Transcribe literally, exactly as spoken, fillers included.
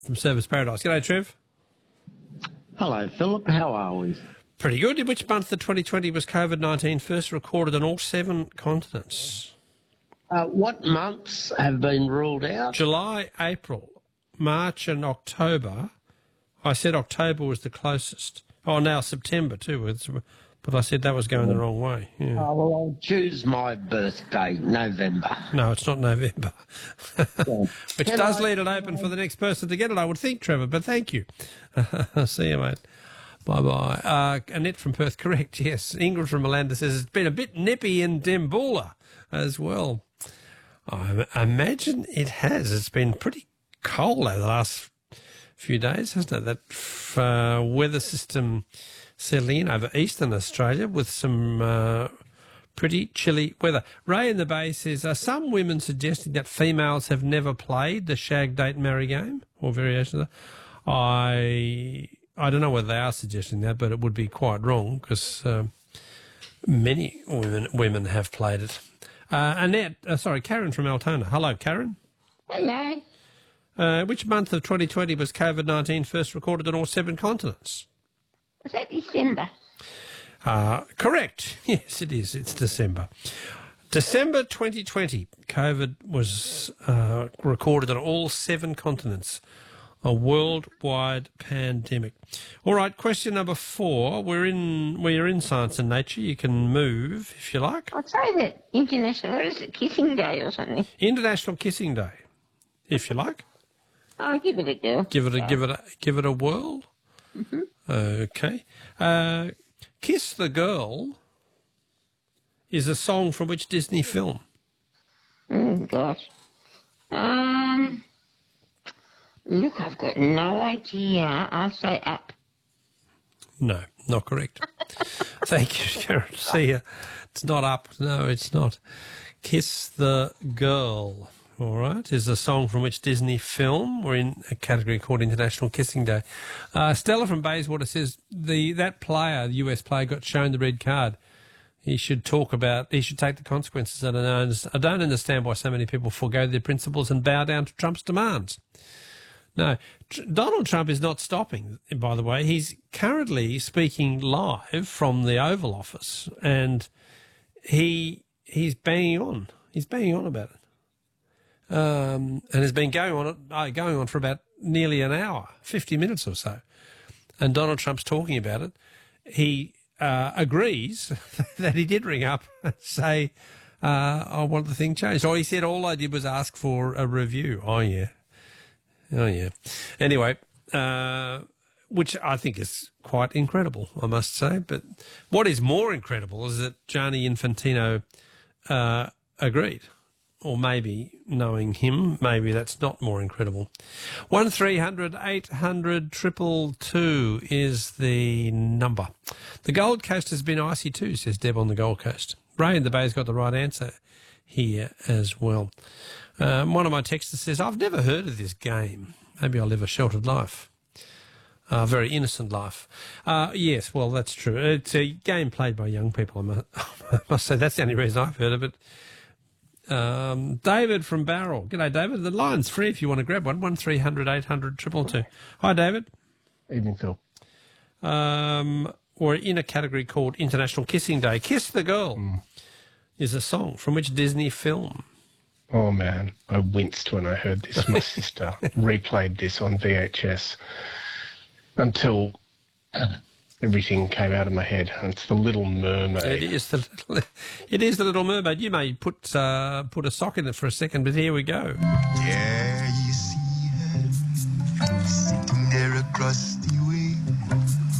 from Service Paradise. G'day, Trev. Hello, Philip. How are we? Pretty good. In which month of twenty twenty was COVID nineteen first recorded on all seven continents? Uh, what months have been ruled out? July, April, March and October. I said October was the closest. Oh, now September too. It's, but I said that was going the wrong way. Yeah. Uh, well, I'll choose my birthday, November. No, it's not November. Yeah. Which Can does I- leave it open for the next person to get it, I would think, Trevor. But thank you. See you, mate. Bye-bye. Uh, Annette from Perth, correct, yes. Ingrid from Melanda says it's been a bit nippy in Dembula as well. I imagine it has. It's been pretty cold over the last few days, hasn't it? That uh, weather system settling in over eastern Australia with some uh, pretty chilly weather. Ray in the Bay says, are some women suggesting that females have never played the shag, date, marry game or variation of that? I... I don't know whether they are suggesting that, but it would be quite wrong because um, many women women have played it. Uh, Annette, uh, sorry, Karen from Altona. Hello, Karen. Hello. Uh, which month of twenty twenty was COVID nineteen first recorded on all seven continents? Was that December? Uh, correct. Yes, it is. It's December. December twenty twenty, COVID was uh, recorded on all seven continents. A worldwide pandemic. All right, question number four. We're in we're in Science and Nature. You can move if you like. I'd say that International, what is it, Kissing Day or something? International Kissing Day, if you like. I'll give it a go. Give it a give it a give it a whirl. Mm-hmm. Okay. Uh, Kiss the Girl is a song from which Disney film? Oh, gosh. Um, look, I've got no idea. I'll say Up. No, not correct. Thank you, Karen. See ya. It's not Up. No, it's not. Kiss the Girl, all right, is a song from which Disney film. We're in a category called International Kissing Day. Uh, Stella from Bayswater says the that player, the U S player, got shown the red card. He should talk about, he should take the consequences. I don't, know, I don't understand why so many people forego their principles and bow down to Trump's demands. No, Tr- Donald Trump is not stopping, by the way. He's currently speaking live from the Oval Office, and he he's banging on. He's banging on about it. Um, and has been going on uh, going on for about nearly an hour, fifty minutes or so. And Donald Trump's talking about it. He uh, agrees that he did ring up and say, uh, I want the thing changed. Or he said, all I did was ask for a review. Oh, yeah. Oh, yeah. Anyway, uh, which I think is quite incredible, I must say. But what is more incredible is that Gianni Infantino uh, agreed. Or maybe, knowing him, maybe that's not more incredible. one three hundred eight hundred two two two is the number. The Gold Coast has been icy too, says Deb on the Gold Coast. Ray in the Bay's got the right answer here as well. Um, one of my texters says, I've never heard of this game. Maybe I'll live a sheltered life. A very innocent life. Uh, yes, well, that's true. It's a game played by young people, I must, I must say. That's the only reason I've heard of it. Um, David from Barrel. G'day, David. The line's free if you want to grab one. one three hundred eight hundred two two two. Hi, David. Evening, Phil. Um, we're in a category called International Kissing Day. Kiss the Girl mm. is a song from which Disney film? Oh, man. I winced when I heard this. My sister replayed this on V H S until everything came out of my head. And it's The Little Mermaid. It is the little, it is the Little Mermaid. You may put uh, put a sock in it for a second, but here we go. There you see her sitting there across